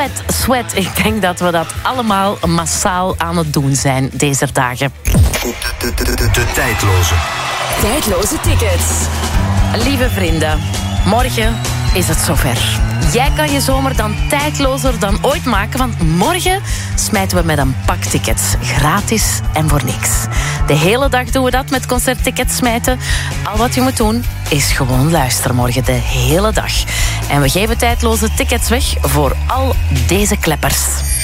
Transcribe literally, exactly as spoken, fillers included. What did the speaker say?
Sweat, sweat. Ik denk dat we dat allemaal massaal aan het doen zijn deze dagen. De, de, de, de, de tijdloze. Tijdloze tickets. Lieve vrienden, morgen is het zover. Jij kan je zomer dan tijdlozer dan ooit maken, want morgen smijten we met een pak tickets. Gratis en voor niks. De hele dag doen we dat met concerttickets smijten. Al wat je moet doen is gewoon luisteren morgen de hele dag. En we geven tijdloze tickets weg voor al deze kleppers.